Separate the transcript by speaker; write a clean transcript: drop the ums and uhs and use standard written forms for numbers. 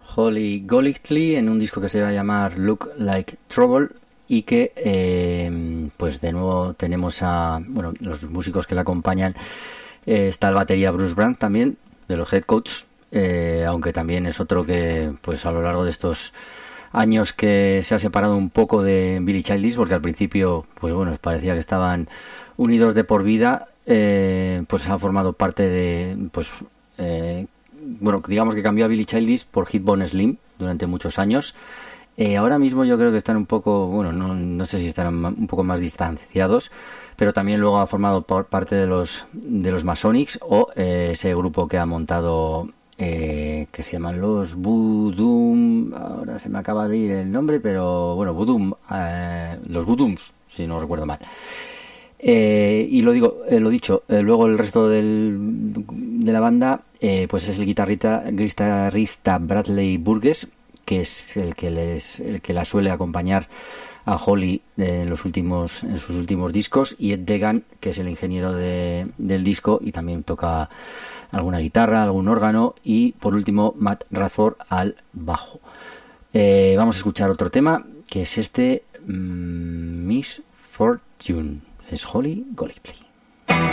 Speaker 1: Holly Golightly, en un disco que se va a llamar Look Like Trouble, y que pues de nuevo tenemos a los músicos que la acompañan. Está el batería Bruce Brandt también, de los Headcoats, aunque también es otro que pues a lo largo de estos años que se ha separado un poco de Billy Childish, porque al principio pues parecía que estaban unidos de por vida. Pues ha formado parte de digamos que cambió a Billy Childish por Hitbone Slim durante muchos años. Ahora mismo yo creo que están un poco, no sé si están un poco más distanciados, pero también luego ha formado parte de los Masonics, o ese grupo que ha montado, que se llaman los Voodoo, ahora se me acaba de ir el nombre, pero Voodoo, los Voodooms, si no recuerdo mal. Y lo dicho, luego el resto de la banda, pues es el guitarrista Bradley Burgess, que es el que la suele acompañar a Holly en sus últimos discos, y Ed Degan, que es el ingeniero del disco y también toca alguna guitarra, algún órgano, y por último Matt Radford al bajo. Vamos a escuchar otro tema, que es este, Miss Fortune. Es Holly Golightly.